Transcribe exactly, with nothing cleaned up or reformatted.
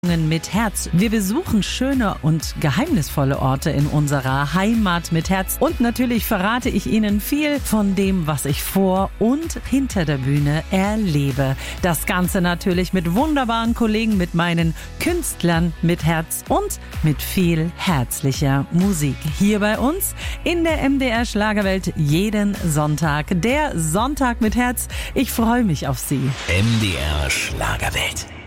Mit Herz. Wir besuchen schöne und geheimnisvolle Orte in unserer Heimat mit Herz und natürlich verrate ich Ihnen viel von dem, was ich vor und hinter der Bühne erlebe. Das Ganze natürlich mit wunderbaren Kollegen, mit meinen Künstlern mit Herz und mit viel herzlicher Musik. Hier bei uns in der M D R Schlagerwelt jeden Sonntag. Der Sonntag mit Herz. Ich freue mich auf Sie. M D R Schlagerwelt.